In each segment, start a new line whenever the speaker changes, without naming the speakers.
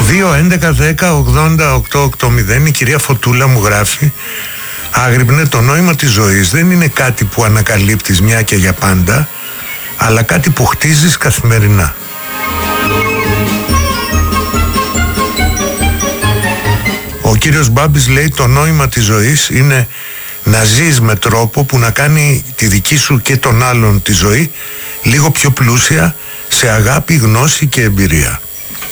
2-11-10-80-880. Η κυρία Φωτούλα μου γράφει: Άγρυπνε, το νόημα της ζωής δεν είναι κάτι που ανακαλύπτεις μια και για πάντα, αλλά κάτι που χτίζεις καθημερινά. Ο κύριος Μπάμπης λέει: το νόημα της ζωής είναι να ζεις με τρόπο που να κάνει τη δική σου και των άλλων τη ζωή λίγο πιο πλούσια σε αγάπη, γνώση και εμπειρία.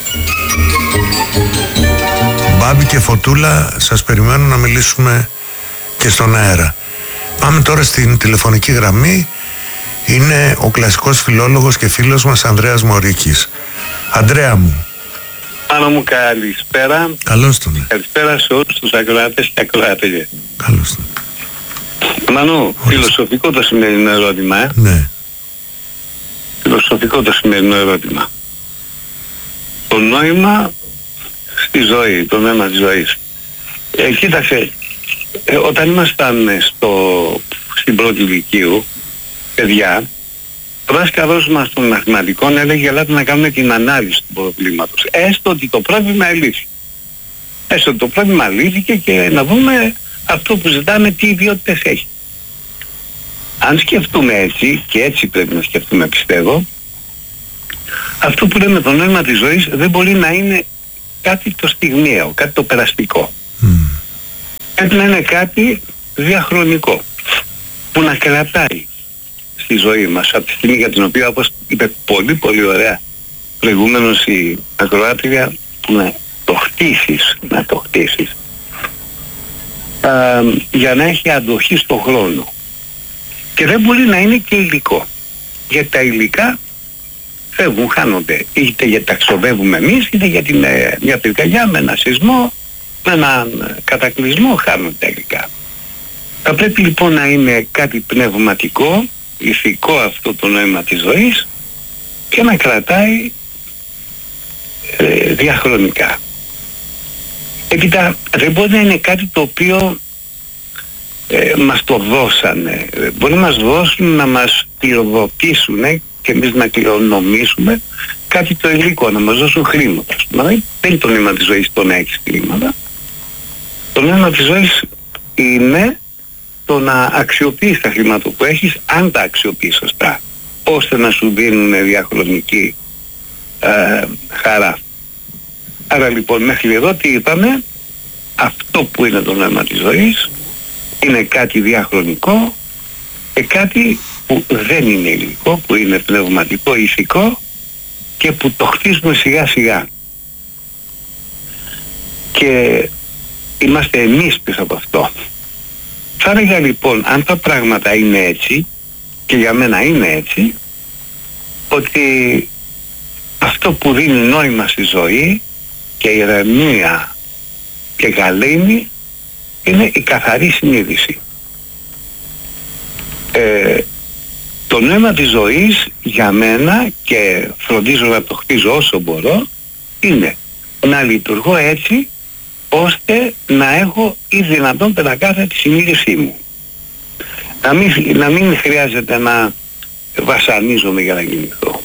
Μπάμπη και Φωτούλα, σας περιμένω να μιλήσουμε και στον αέρα. Πάμε τώρα στην τηλεφωνική γραμμή. Είναι ο κλασικός φιλόλογος και φίλος μας Ανδρέας Μωρίκης. Ανδρέα μου.
Πάνω μου, καλησπέρα.
Καλώς τον.
Καλησπέρα σε όλους τους ακροατές και ακροατές.
Καλώς τον.
Μανώ, φιλοσοφικό το σημερινό ερώτημα.
Ναι.
Φιλοσοφικό το σημερινό ερώτημα. Το νόημα στη ζωή, το νόημα της ζωής. Κοίταξε, όταν ήμασταν στην πρώτη λυκείου, παιδιά, ο δάσκαλος μας των μαθηματικών έλεγε: ελάτε να κάνουμε την ανάλυση του προβλήματος. Έστω ότι το πρόβλημα ελύθη. Έστω ότι το πρόβλημα λύθηκε και να δούμε αυτό που ζητάμε τι ιδιότητες έχει. Αν σκεφτούμε έτσι, και έτσι πρέπει να σκεφτούμε πιστεύω, αυτό που λέμε το νόημα της ζωής δεν μπορεί να είναι κάτι το στιγμιαίο, κάτι το περαστικό. Πρέπει να είναι κάτι διαχρονικό, που να κρατάει στη ζωή μας από τη στιγμή για την οποία, όπως είπε πολύ πολύ ωραία προηγούμενος η ακροάτρια, να το χτίσεις για να έχει αντοχή στον χρόνο. Και δεν μπορεί να είναι και υλικό, γιατί τα υλικά φεύγουν, χάνονται, είτε γιατί τα ξοδεύουμε εμείς, είτε γιατί μια πυρκαγιά, με ένα σεισμό, με έναν κατακλυσμό χάνονται τα υλικά. Θα πρέπει λοιπόν να είναι κάτι πνευματικό, ηθικό αυτό το νόημα της ζωής, και να κρατάει διαχρονικά. Έπειτα δεν μπορεί να είναι κάτι το οποίο μας το δώσανε. Μπορεί να μας δώσουν, να μας πυροδοτήσουν και εμείς να κληρονομήσουμε κάτι το υλικό, να μας δώσουν χρήματα. Δεν είναι το νόημα της ζωής το να έχεις χρήματα. Το νόημα της ζωής είναι το να αξιοποιείς τα χρήματα που έχεις, αν τα αξιοποιείς σωστά, ώστε να σου δίνουν διαχρονική χαρά. Άρα λοιπόν μέχρι εδώ τι είπαμε? Αυτό που είναι το νόημα της ζωής είναι κάτι διαχρονικό και κάτι που δεν είναι υλικό, που είναι πνευματικό, ηθικό και που το χτίζουμε σιγά σιγά. Και είμαστε εμείς πίσω από αυτό. Θα έλεγα λοιπόν, αν τα πράγματα είναι έτσι, και για μένα είναι έτσι, ότι αυτό που δίνει νόημα στη ζωή και ηρεμία και γαλήνη είναι η καθαρή συνείδηση. Το νόημα της ζωής για μένα, και φροντίζω να το χτίζω όσο μπορώ, είναι να λειτουργώ έτσι ώστε να έχω ή δυνατόν πεντακάθαρα τη συνείδησή μου. Να μην χρειάζεται να βασανίζομαι για να κινηθώ.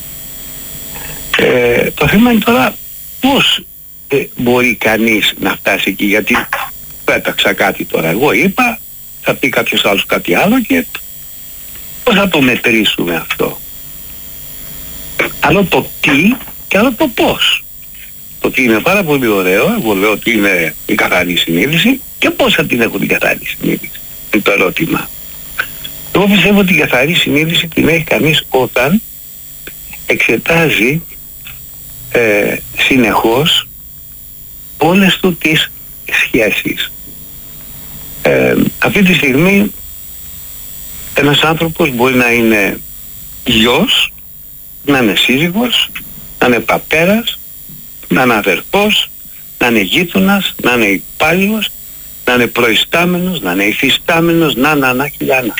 Το θέμα είναι τώρα πώς μπορεί κανείς να φτάσει εκεί, γιατί πέταξα κάτι τώρα, εγώ είπα, θα πει κάποιος άλλος κάτι άλλο και πώς θα το μετρήσουμε αυτό? Άλλο το τι και άλλο το πώς. Το τι είναι πάρα πολύ ωραίο, εγώ λέω ότι είναι η καθαρή συνείδηση, και πώς θα την έχω την καθαρή συνείδηση, είναι το ερώτημα. Εγώ πιστεύω ότι η καθαρή συνείδηση την έχει κανείς όταν εξετάζει συνεχώς όλες του τις σχέσεις. Αυτή τη στιγμή ένας άνθρωπος μπορεί να είναι γιος, να είναι σύζυγος, να είναι πατέρας, να είναι αδερφός, να είναι γείτονας, να είναι υπάλληλος, να είναι προϊστάμενος, να είναι υφιστάμενος, να χιλιάνα.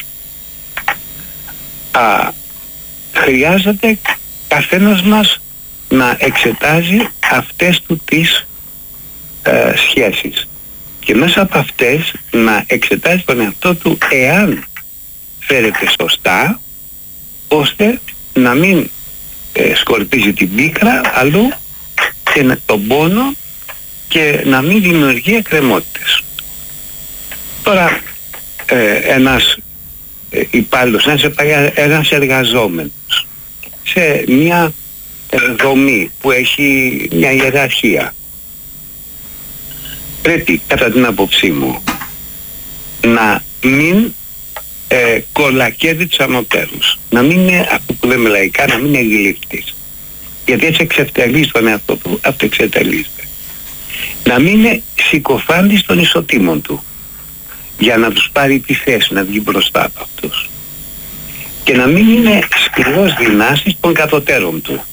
Χρειάζεται καθένας μας να εξετάζει αυτές του τις σχέσεις και μέσα από αυτές να εξετάζει τον εαυτό του εάν φέρεται σωστά, ώστε να μην σκορπίζει την πίκρα αλλού και τον πόνο και να μην δημιουργεί εκκρεμότητες. Τώρα ένας υπάλληλος, ένας εργαζόμενος σε μια δομή που έχει μια ιεραρχία πρέπει, κατά την άποψή μου, να μην κολακεύει τους ανωτέρους, να μην είναι, αυτό που λέμε λαϊκά, να μην είναι γλύφτης, γιατί έτσι εξευτελίζει τον εαυτό του, αυτοεξετελίζεται. Να μην είναι συκοφάντης των ισοτήμων του για να τους πάρει τη θέση, να βγει μπροστά από αυτούς, και να μην είναι σκληρός δυνάστης των κατωτέρων του.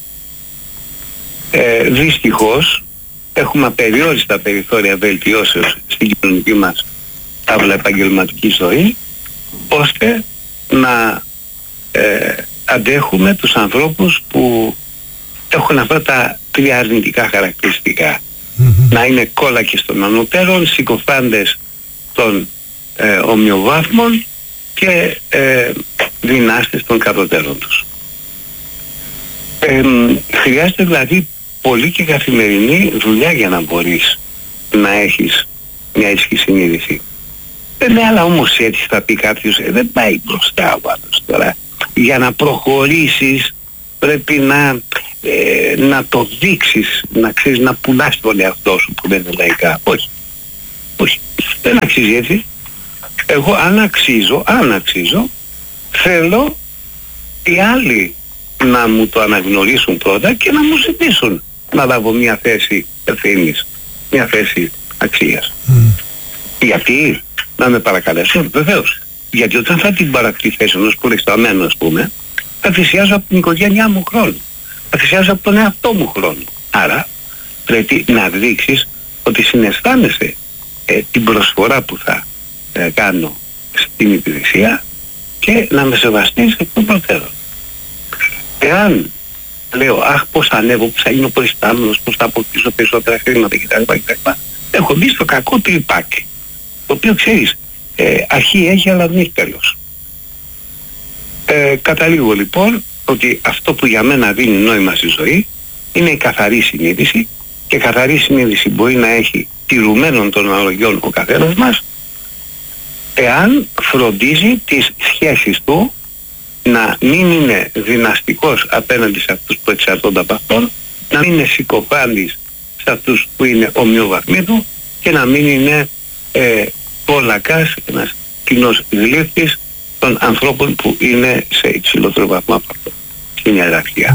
Δυστυχώς έχουμε απεριόριστα περιθώρια βελτιώσεως στην κοινωνική μας τάβλα επαγγελματική ζωή, ώστε να αντέχουμε τους ανθρώπους που έχουν αυτά τα τρία αρνητικά χαρακτηριστικά. Να είναι κόλακες των ανωτέρων, συκοφάντες των ομοιοβάθμων και δυνάστες των κατωτέρων τους. Χρειάζεται δηλαδή πολύ και καθημερινή δουλειά για να μπορείς να έχεις μια ήσυχη συνείδηση. Ναι, αλλά όμως έτσι θα πει κάποιος, δεν πάει μπροστά ο άλλος τώρα. Για να προχωρήσεις πρέπει να το δείξεις, να ξέρεις, να πουλάς τον εαυτό σου, που λένε λαϊκά. Όχι, όχι, δεν αξίζει έτσι. Εγώ αν αξίζω, θέλω οι άλλοι να μου το αναγνωρίσουν πρώτα και να μου ζητήσουν να λάβω μια θέση ευθύνης, μια θέση αξίας. Γιατί να με παρακαλέσουν? Βεβαίως. Γιατί όταν θα την πάρω αυτή τη θέση ενός προϊσταμένου, ας πούμε, θα θυσιάζω από την οικογένειά μου χρόνο, θα θυσιάζω από τον εαυτό μου χρόνο. Άρα πρέπει να δείξεις ότι συναισθάνεσαι την προσφορά που θα κάνω στην υπηρεσία και να με σεβαστείς εκ των προτέρων. Εάν λέω, αχ, πώς θα ανέβω, πώς θα γίνω προϊστάμενος, πώς θα αποκτήσω περισσότερα χρήματα κτλ. Έχω μπει στο κακό τρυπάκι, το οποίο ξέρεις, αρχή έχει αλλά δεν έχει τέλος. Καταλήγω λοιπόν ότι αυτό που για μένα δίνει νόημα στη ζωή είναι η καθαρή συνείδηση, και καθαρή συνείδηση μπορεί να έχει τηρουμένων των αναλογιών ο καθένας μας, εάν φροντίζει τις σχέσεις του να μην είναι δυναστικός απέναντι σε αυτούς που εξαρτώνται από αυτόν, να μην είναι συκοφάντης σε αυτούς που είναι ομοιοβαθμοί του, και να μην είναι κολακάς, ένας κοινός γλύφτης των ανθρώπων που είναι σε υψηλότερο βαθμό από αυτό, στην ιεραρχία.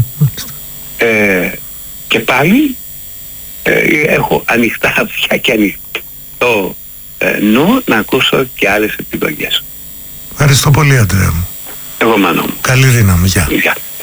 Και πάλι έχω ανοιχτά αυτιά και ανοιχτό νου να ακούσω και άλλες επιλογές.
Ευχαριστώ πολύ, Αντρέα μου.
Εγώ, Μάνο μου.
Καλή δύναμη. Γεια.